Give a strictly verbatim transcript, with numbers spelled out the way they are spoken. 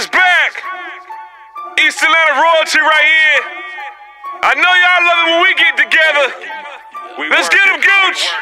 is back. East Atlanta royalty right here. I know y'all love it when we get